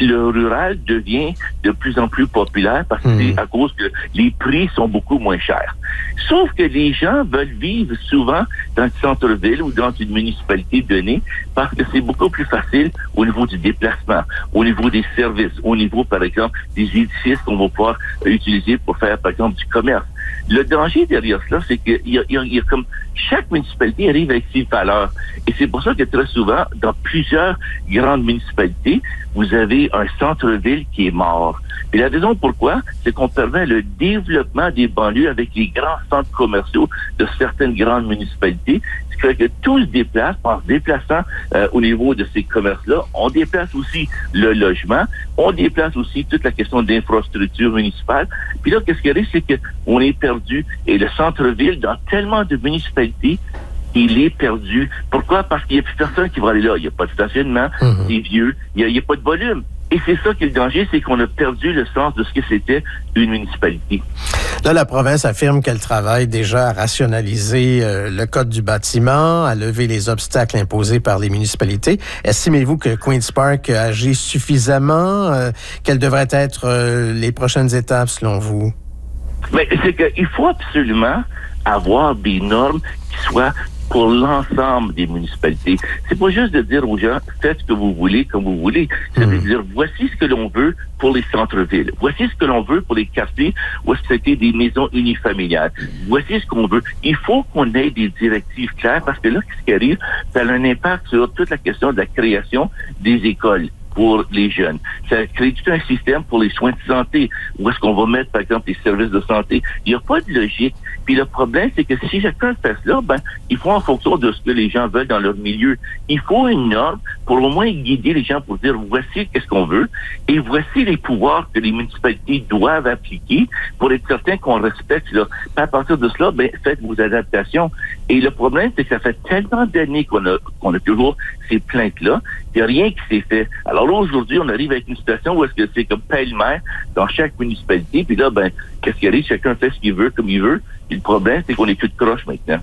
le rural devient de plus en plus populaire parce que c'est à cause que les prix sont beaucoup moins chers. Sauf que les gens veulent vivre souvent dans le centre-ville ou dans une municipalité donnée parce que c'est beaucoup plus facile au niveau du déplacement, au niveau des services, au niveau, par exemple, des édifices qu'on va pouvoir utiliser pour faire, par exemple, du commerce. Le danger derrière cela, c'est qu'il y a comme chaque municipalité arrive avec ses valeurs. Et c'est pour ça que très souvent, dans plusieurs grandes municipalités, vous avez un centre-ville qui est mort. Et la raison pourquoi, c'est qu'on permet le développement des banlieues avec les grands centres commerciaux de certaines grandes municipalités. Ce qui fait que tout se déplace en se déplaçant au niveau de ces commerces-là. On déplace aussi le logement. On déplace aussi toute la question d'infrastructure municipale. Puis là, qu'est-ce qui arrive, c'est qu'on est perdu. Et le centre-ville, dans tellement de municipalités, il est perdu. Pourquoi? Parce qu'il n'y a plus personne qui va aller là. Il n'y a pas de stationnement, c'est vieux, il n'y a pas de volume. Et c'est ça qui est le danger, c'est qu'on a perdu le sens de ce que c'était une municipalité. Là, la province affirme qu'elle travaille déjà à rationaliser le code du bâtiment, à lever les obstacles imposés par les municipalités. Estimez-vous que Queen's Park agit suffisamment? Quelles devraient être les prochaines étapes, selon vous? Mais c'est qu'il faut absolument avoir des normes qui soient pour l'ensemble des municipalités. C'est pas juste de dire aux gens, faites ce que vous voulez, comme vous voulez. C'est de dire, voici ce que l'on veut pour les centres-villes. Voici ce que l'on veut pour les quartiers où c'était des maisons unifamiliales. Voici ce qu'on veut. Il faut qu'on ait des directives claires parce que là, ce qui arrive, ça a un impact sur toute la question de la création des écoles pour les jeunes. Ça crée tout un système pour les soins de santé. Où est-ce qu'on va mettre, par exemple, les services de santé? Il n'y a pas de logique. Puis le problème, c'est que si chacun fait cela, il faut en fonction de ce que les gens veulent dans leur milieu. Il faut une norme pour au moins guider les gens pour dire voici qu'est-ce qu'on veut et voici les pouvoirs que les municipalités doivent appliquer pour être certain qu'on respecte cela. Puis à partir de cela, faites vos adaptations. Et le problème, c'est que ça fait tellement d'années qu'on a toujours ces plaintes-là, qu'il n'y a rien qui s'est fait. Alors là, aujourd'hui, on arrive avec une situation où est-ce que c'est comme pêle-mêle dans chaque municipalité, puis là, qu'est-ce qu'il arrive? Chacun fait ce qu'il veut, comme il veut. Et le problème, c'est qu'on est plus de croche maintenant.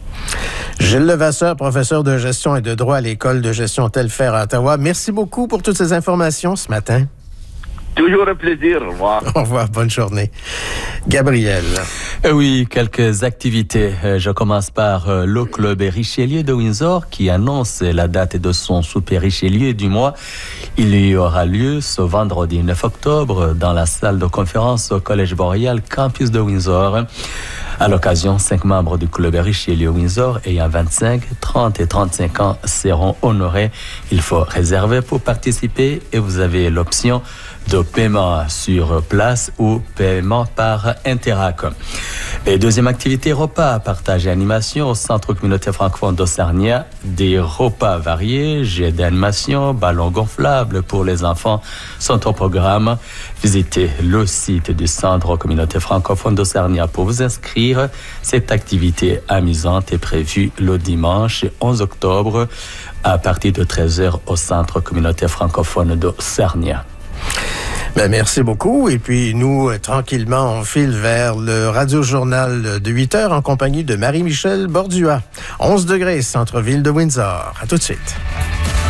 Gilles Levasseur, professeur de gestion et de droit à l'École de gestion Telfair à Ottawa. Merci beaucoup pour toutes ces informations ce matin. Toujours un plaisir. Au revoir. Au revoir. Bonne journée. Gabriel. Oui, quelques activités. Je commence par le Club Richelieu de Windsor qui annonce la date de son souper Richelieu du mois. Il y aura lieu ce vendredi 9 octobre dans la salle de conférence au Collège Boréal, campus de Windsor. À l'occasion, 5 membres du Club Richelieu Windsor ayant 25, 30 et 35 ans seront honorés. Il faut réserver pour participer et vous avez l'option de paiement sur place ou paiement par Interac. Et deuxième activité, repas, partage et animation au Centre communautaire francophone d'Océania. Des repas variés, jeux d'animation, ballons gonflables pour les enfants sont au programme. Visitez le site du Centre communautaire francophone d'Océania pour vous inscrire. Cette activité amusante est prévue le dimanche 11 octobre à partir de 13h au Centre communautaire francophone d'Océania. Merci beaucoup. Et puis, nous, tranquillement, on file vers le radio-journal de 8 heures en compagnie de Marie-Michel Bordua. 11 degrés, centre-ville de Windsor. À tout de suite.